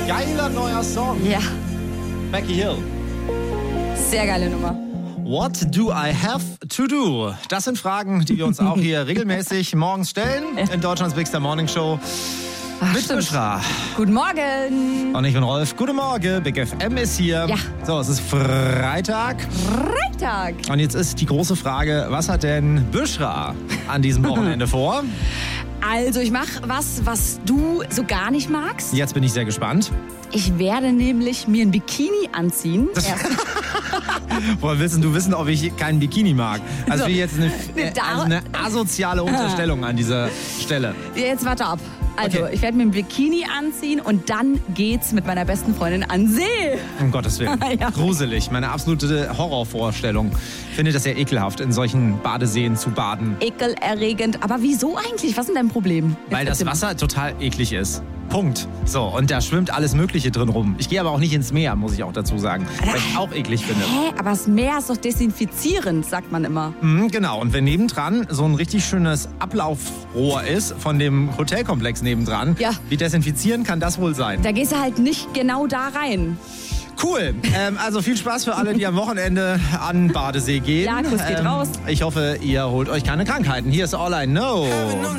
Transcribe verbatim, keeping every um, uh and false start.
Geiler neuer Song. Ja, Becky Hill. sehr geile Nummer. What do I have to do? Das sind Fragen, die wir uns auch hier regelmäßig morgens stellen in Deutschlands Big Star Morning Show. Ach, Mit stimmt. Bushra. Guten Morgen. Und ich bin Rolf. Guten Morgen. Big F M ist hier. Ja. So, es ist Freitag. Freitag. Und jetzt ist die große Frage, was hat denn Bushra an diesem Wochenende vor? Also, ich mache was, was du so gar nicht magst. Jetzt bin ich sehr gespannt. Ich werde nämlich mir ein Bikini anziehen. Erst- Woher willst du wissen, ob ich keinen Bikini mag? Also So. wie jetzt eine, Ne, da- also eine asoziale Unterstellung an dieser Stelle. Jetzt warte ab. Also, Okay. ich werde mir ein Bikini anziehen und dann geht's mit meiner besten Freundin an See. Um Gottes Willen. Ja. Gruselig. Meine absolute Horrorvorstellung. Ich finde das sehr ekelhaft, in solchen Badeseen zu baden. Ekelerregend. Aber wieso eigentlich? Was ist denn dein Problem? Jetzt Weil das erzähl mal. Wasser total eklig ist. Punkt. So, und da schwimmt alles Mögliche drin rum. Ich gehe aber auch nicht ins Meer, muss ich auch dazu sagen. Weil ich auch eklig finde. Hä? Aber das Meer ist doch desinfizierend, sagt man immer. Mhm, genau. Und wenn nebendran so ein richtig schönes Ablaufrohr ist von dem Hotelkomplex nebendran, Ja. wie desinfizieren kann das wohl sein? Da gehst du halt nicht genau da rein. Cool. Ähm, also viel Spaß für alle, die am Wochenende an Badesee gehen. Ja, Kuss geht ähm, raus. Ich hoffe, ihr holt euch keine Krankheiten. Hier ist All I Know.